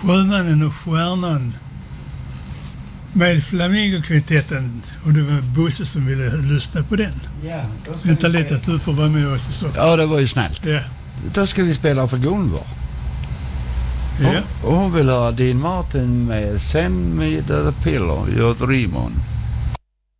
Sjömannen och stjärnan med Flamingokvintetten, och det var Bosse som ville lyssna på den. Ja, Vänta lite att du får vara med oss så. Ja, det var ju snällt. Ja. Då ska vi spela för Gunvor. Ja. Och hon vill ha Dean Martin med Send Me the Pillow You're Dream On.